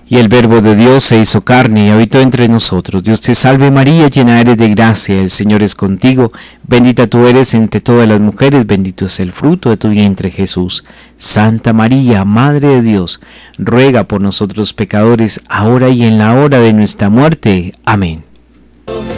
Y el Verbo de Dios se hizo carne y habitó entre nosotros. Dios te salve María, llena eres de gracia, el Señor es contigo. Bendita tú eres entre todas las mujeres, bendito es el fruto de tu vientre Jesús. Santa María, Madre de Dios, ruega por nosotros pecadores, ahora y en la hora de nuestra muerte. Amén.